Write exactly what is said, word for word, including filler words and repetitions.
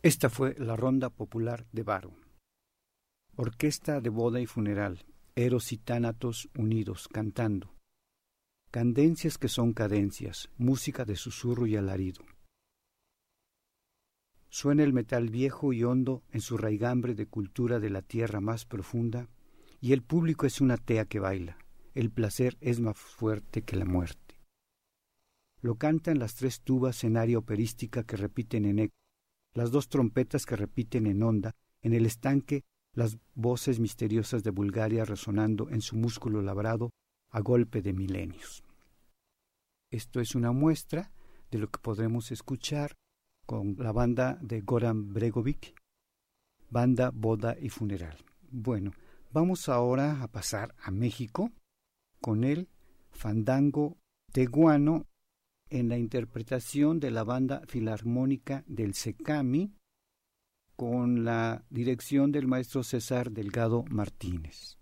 Esta fue la Ronda Popular de Varo. Orquesta de boda y funeral, eros y tánatos unidos, cantando. Cadencias que son cadencias, música de susurro y alarido. Suena el metal viejo y hondo en su raigambre de cultura de la tierra más profunda, y el público es una tea que baila. El placer es más fuerte que la muerte. Lo cantan las tres tubas en aria operística que repiten en eco, las dos trompetas que repiten en onda, en el estanque las voces misteriosas de Bulgaria resonando en su músculo labrado a golpe de milenios. Esto es una muestra de lo que podemos escuchar con la banda de Goran Bregovic, banda Boda y Funeral. Bueno, vamos ahora a pasar a México con el Fandango Teguano en la interpretación de la Banda Filarmónica del SECAMI con la dirección del maestro César Delgado Martínez.